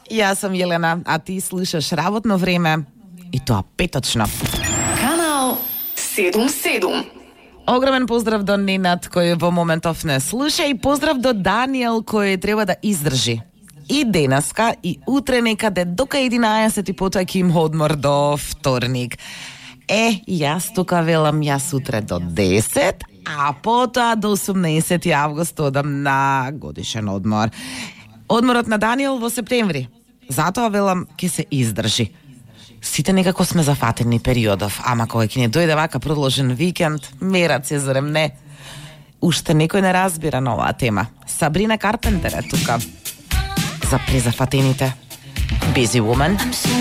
Јас сум Јелена, а ти слушаш Работно време и тоа петочно. Канал 77. Огромен поздрав до Ненад кој во моментов не слуша и поздрав до Даниел кој треба да издржи. И денеска и утре некаде дока 11 и потоа ќе им одмор до вторник. Јас тука велам јас утре до 10, а потоа до 18 август одам на годишен одмор. Одморот на Даниел во септември. Затоа велам ќе се издржи. Сите некако сме зафатени периодов, ама кога ќе не дојде вака продолжен викенд, мерат се зарем не. Уште некој не разбира на оваа тема. Сабрина Карпентер е тука. За презафатените. Busy Woman.